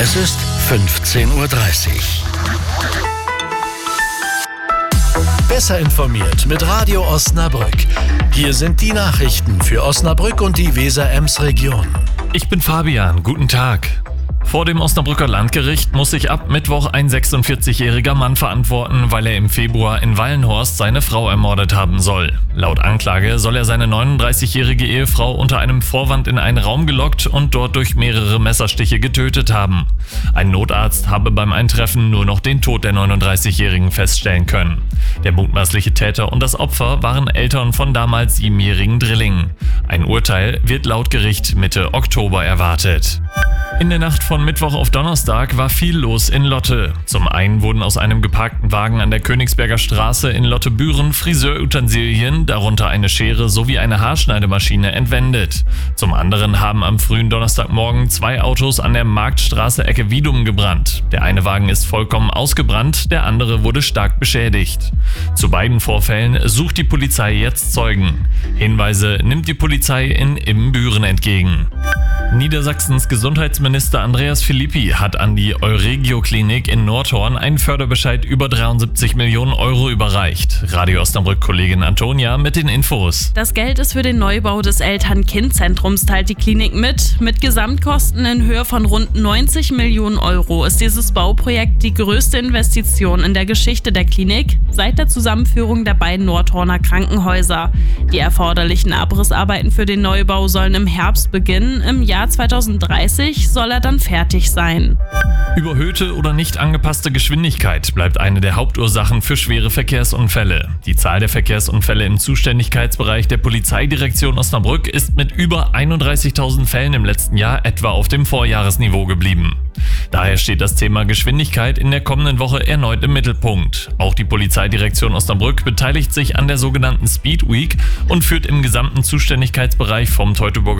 Es ist 15:30 Uhr. Besser informiert mit Radio Osnabrück. Hier sind die Nachrichten für Osnabrück und die Weser-Ems-Region. Ich bin Fabian, guten Tag. Vor dem Osnabrücker Landgericht muss sich ab Mittwoch ein 46-jähriger Mann verantworten, weil er im Februar in Wallenhorst seine Frau ermordet haben soll. Laut Anklage soll er seine 39-jährige Ehefrau unter einem Vorwand in einen Raum gelockt und dort durch mehrere Messerstiche getötet haben. Ein Notarzt habe beim Eintreffen nur noch den Tod der 39-Jährigen feststellen können. Der mutmaßliche Täter und das Opfer waren Eltern von damals 7-jährigen Drillingen. Ein Urteil wird laut Gericht Mitte Oktober erwartet. In der Nacht von Mittwoch auf Donnerstag war viel los in Lotte. Zum einen wurden aus einem geparkten Wagen an der Königsberger Straße in Lotte-Büren Friseurutensilien, darunter eine Schere sowie eine Haarschneidemaschine, entwendet. Zum anderen haben am frühen Donnerstagmorgen 2 Autos an der Marktstraße Ecke Wiedum gebrannt. Der eine Wagen ist vollkommen ausgebrannt, der andere wurde stark beschädigt. Zu beiden Vorfällen sucht die Polizei jetzt Zeugen. Hinweise nimmt die Polizei in Ibbenbüren entgegen. Niedersachsens Gesundheitsminister Andreas Philippi hat an die Euregio-Klinik in Nordhorn einen Förderbescheid über 73 Millionen Euro überreicht. Radio Osnabrück-Kollegin Antonia mit den Infos. Das Geld ist für den Neubau des Eltern-Kind-Zentrums, teilt die Klinik mit. Mit Gesamtkosten in Höhe von rund 90 Millionen Euro ist dieses Bauprojekt die größte Investition in der Geschichte der Klinik seit der Zusammenführung der beiden Nordhorner Krankenhäuser. Die erforderlichen Abrissarbeiten für den Neubau sollen im Herbst beginnen. Im Jahr 2030 soll er dann fertig sein. Überhöhte oder nicht angepasste Geschwindigkeit bleibt eine der Hauptursachen für schwere Verkehrsunfälle. Die Zahl der Verkehrsunfälle im Zuständigkeitsbereich der Polizeidirektion Osnabrück ist mit über 31.000 Fällen im letzten Jahr etwa auf dem Vorjahresniveau geblieben. Daher steht das Thema Geschwindigkeit in der kommenden Woche erneut im Mittelpunkt. Auch die Polizeidirektion Osnabrück beteiligt sich an der sogenannten Speed Week und führt im gesamten Zuständigkeitsbereich vom Teutoburger